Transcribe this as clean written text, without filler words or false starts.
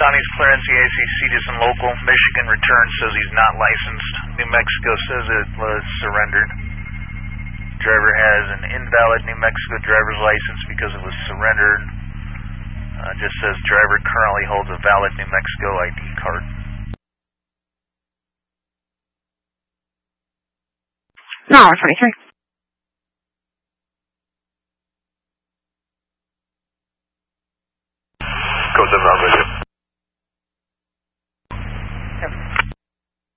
County's clearance, the ACC just in local. Michigan returns, says he's not licensed. New Mexico says it was surrendered. Driver has an invalid New Mexico driver's license because it was surrendered. Just says driver currently holds a valid New Mexico ID card. No, 23. Code 7 on radio.